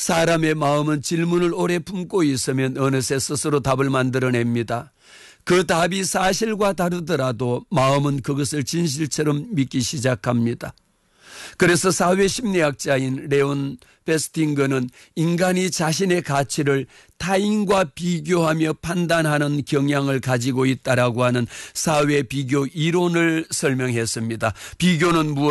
사람의 마음은 질문을 오래 품고 있으면 어느새 스스로 답을 만들어냅니다. 그 답이 사실과 다르더라도 마음은 그것을 진실처럼 믿기 시작합니다. 그래서 사회심리학자인 레온 베스팅거는 인간이 자신의 가치를 타인과 비교하며 판단하는 경향을 가지고 있다라고 하는 사회 비교 이론을 설명했습니다. 비교는 무엇